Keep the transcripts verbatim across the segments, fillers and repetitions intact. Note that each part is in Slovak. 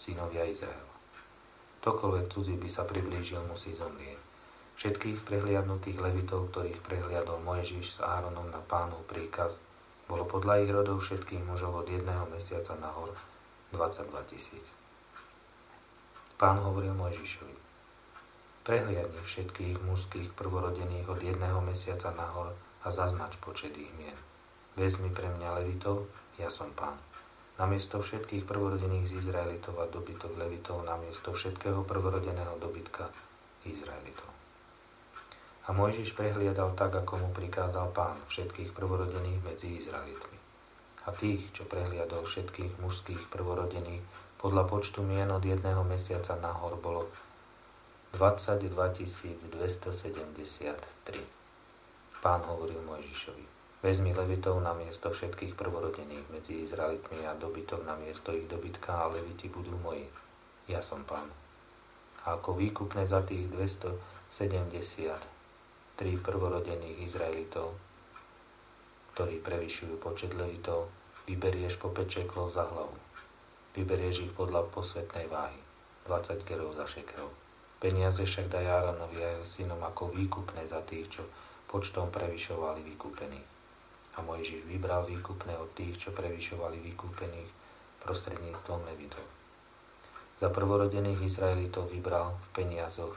synovia Izraela. Ktokoľvek cudzí by sa priblížil, musí zomrieť. Všetkých prehliadnutých levitov, ktorých prehliadol Mojžiš s Áronom na Pánov príkaz, bolo podľa ich rodov všetkých mužov od jedného mesiaca nahor dvadsaťdva tisíc. Pán hovoril Mojžišovi: prehliadni všetkých mužských prvorodených od jedného mesiaca nahor a zaznač počet ich mien. Vezmi pre mňa levitov, ja som Pán. Namiesto všetkých prvorodených z Izraelitov a dobytok levitov, namiesto všetkého prvorodeného dobytka Izraelitov. A Mojžiš prehliadal tak, ako mu prikázal Pán, všetkých prvorodených medzi Izraelitmi. A tých, čo prehliadol všetkých mužských prvorodených, podľa počtu mien od jedného mesiaca nahor bolo dvadsaťdva tisíc dvestosedemdesiattri. Pán hovoril Mojžišovi: vezmi levitov na miesto všetkých prvorodených medzi Izraelitmi a dobytok na miesto ich dobytka, a leviti budú moji. Ja som Pán. A ako výkupné za tých dvestosedemdesiattri prvorodených Izraelitov, ktorí prevyšujú počet levitov, vyberieš po päť šeklov za hlavu. Vyberieš ich podľa posvätnej váhy, dvadsať gerov za šekel. Peniaze však daj Áronovi a jeho synom ako výkupné za tých, čo počtom prevyšovali vykúpených. A Mojžiš vybral výkupné od tých, čo prevyšovali vykúpených prostredníctvom levitov. Za prvorodených Izraelitov vybral v peniazoch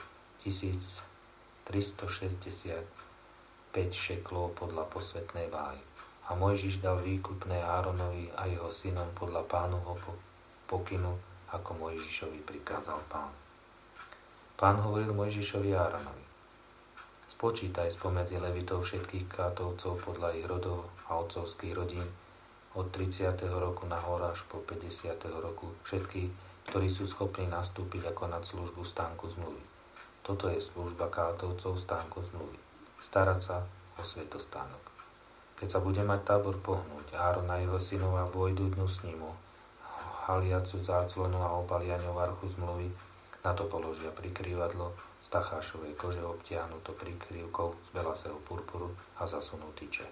tisíctristošesťdesiatpäť šeklov podľa posvätnej váhy. A Mojžiš dal výkupné Áronovi a jeho synom podľa Pánovho pokynu, ako Mojžišovi prikázal Pán. Pán hovoril Mojžišovi a Áronovi: spočítaj spomedzi levitov všetkých kátovcov podľa ich rodov a otcovských rodín od tridsiateho roku nahor až po päťdesiateho roku všetkých, ktorí sú schopní nastúpiť ako nad službu stánku zmluvy. Toto je služba kátovcov stánku zmluvy. Starať sa o svätostánok. Keď sa bude mať tábor pohnúť, Áron a jeho synovia vojdu dnu s ním, haliacu záclonu a obalia ňou archu zmluvy, na to položia prikrývadlo z tachášovej kože obtiahnuto prikrývkou z belasého purpuru a zasunú tyče.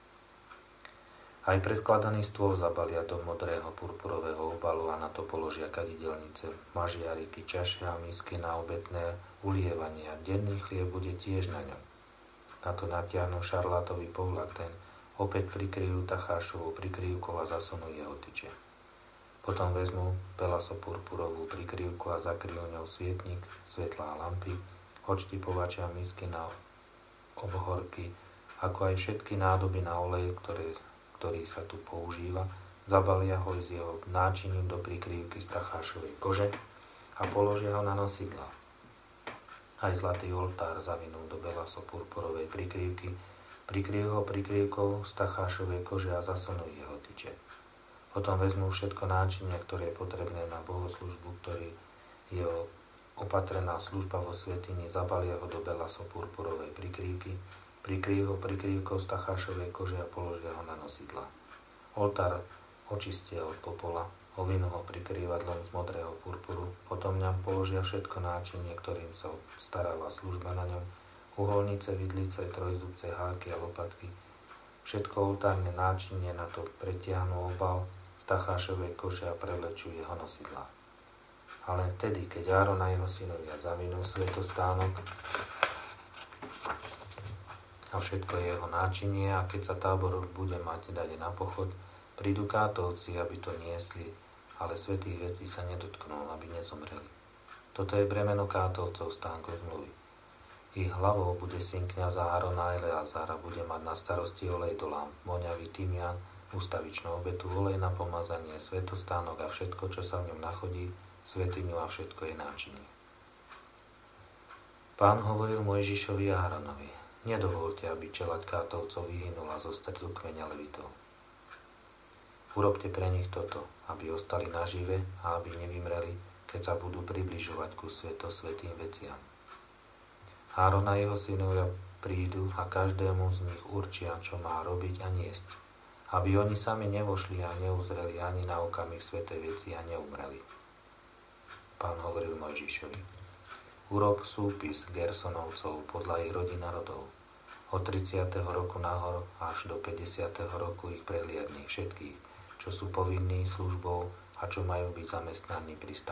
Aj predkladaný stôl zabalia do modrého purpurového obalu a na to položia kadidelnice, mažiariky, čaše a misky na obetné ulievanie a denný chlieb bude tiež na ňom. Na to natiahnu šarlátový povlak, ten opäť prikryjú tachášovou prikrývkou a zasunú jeho tyče. Potom vezmú belasopurpurovú prikryvku a zakryjú ňou svietnik, svetlá lampy, odštipovače a misky na obhorky, ako aj všetky nádoby na olej, ktoré, ktorý sa tu používa, zabalia ho s jeho náčiním do prikryvky z tachášovej kože a položia ho na nosidlá. Aj zlatý oltár zavinú do belasopurpurovej prikryvky, prikryjú ho prikryvkou z tachášovej kože a zasunú jeho tyče. Potom vezmú všetko náčinie, ktoré je potrebné na bohoslužbu, ktorý je opatrená služba vo svätyni, zabalia ho do belasopurpurovej prikrývky, prikryjú ho prikrývkou z tachášovej kože a položia ho na nosidla. Oltár očistia od popola, ovinú ho prikrývadlom z modrého purpuru, potom ňam položia všetko náčinie, ktorým sa staráva služba na ňom, uholnice, vidlice, trojzubce, háky a lopatky. Všetko oltárne náčinie na to pretiahnu obal z tachášovej kože a prevlečú jeho nosidlá. A len vtedy, keď Áron a jeho synovia zavinú svätostánok a všetko jeho náčinie, a keď sa tábor bude mať dať na pochod, prídu kátovci, aby to niesli, ale svätých vecí sa nedotknú, aby nezomreli. Toto je bremeno kátovcov stánku zmluvy. Ich hlavou bude syn kňaza Árona Eleazar a bude mať na starosti olej do lám, voňavý tymián, ústavičnú obetu, olej na pomazanie, svätostánok a všetko, čo sa v ňom nachodí, svätyňu a všetko je náčinie. Pán hovoril Mojžišovi a Áronovi: nedovolte, aby čeľaď kátovcov vyhynula zo stredu kmeňa levitov. Urobte pre nich toto, aby ostali nažive a aby nevymreli, keď sa budú približovať ku svätosvätým veciam. Áron a jeho synovia prídu a každému z nich určia, čo má robiť a niesť, aby oni sami nevošli a neuzreli ani na okamih svätej veci a neumreli. Pán hovoril Mojžišovi: urob súpis Gersonovcov podľa ich rodín a rodov. Od tridsiateho roku nahor až do päťdesiateho roku ich prehliadni všetkých, čo sú povinní službou a čo majú byť zamestnaní pri